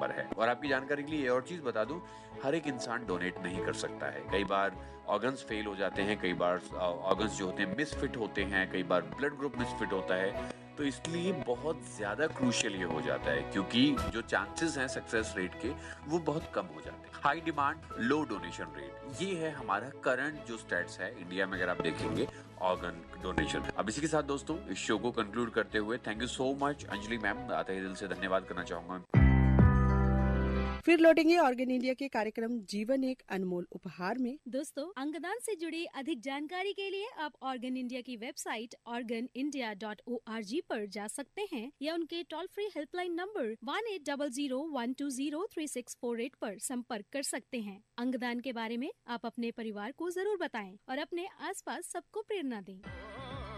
Number है। और आपकी जानकारी के लिए ये और चीज बता दूं, हर एक इंसान डोनेट नहीं कर सकता है। कई बार ऑर्गन्स फेल हो जाते हैं, कई बार ऑर्गन्स जो होते हैं मिसफिट होते हैं, कई बार ब्लड ग्रुप मिसफिट होता है। तो इसलिए बहुत ज्यादा क्रूशियल ये हो जाता है, क्योंकि जो चांसेस हैं सक्सेस रेट के वो बहुत कम हो जाते हैं। हाई डिमांड लो डोनेशन रेट, ये है हमारा करंट जो स्टेट्स है इंडिया में, अगर आप देखेंगे ऑर्गन डोनेशन। अब इसी के साथ दोस्तों इस शो को कंक्लूड करते हुए thank you so much Anjali ma'am, आते ही दिल से धन्यवाद करना चाहूंगा। फिर लौटेंगे ऑर्गन इंडिया के कार्यक्रम जीवन एक अनमोल उपहार में। दोस्तों, अंगदान से जुड़ी अधिक जानकारी के लिए आप ऑर्गन इंडिया की वेबसाइट organindia.org पर जा सकते हैं या उनके टोल फ्री हेल्पलाइन नंबर 1800-120-3648 पर संपर्क कर सकते हैं। अंगदान के बारे में आप अपने परिवार को जरूर बताएं और अपने आसपास सबको प्रेरणा दें।